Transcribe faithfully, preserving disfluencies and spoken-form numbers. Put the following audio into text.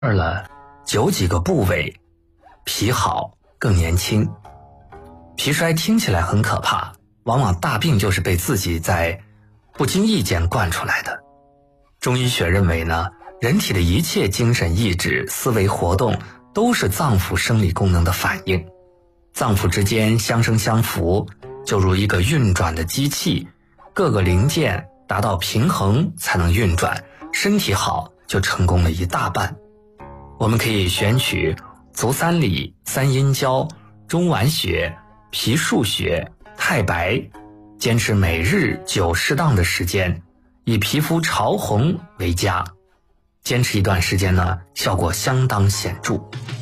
二了九几个部位，脾好更年轻。脾衰听起来很可怕，往往大病就是被自己在不经意间惯出来的。中医学认为呢，人体的一切精神意志、思维活动都是脏腑生理功能的反应，脏腑之间相生相扶，就如一个运转的机器，各个零件达到平衡才能运转，身体好就成功了一大半。我们可以选取足三里、三阴交、中脘穴、脾腧穴、太白，坚持每日灸适当的时间，以皮肤潮红为佳。坚持一段时间呢，效果相当显著。